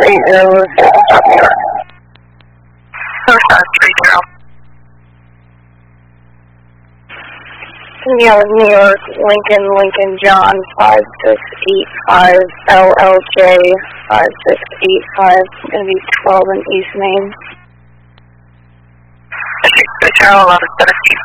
New York, Lincoln, John, 5685, LLJ, 5685, going to be 12 in East Main. Charles 11, 17.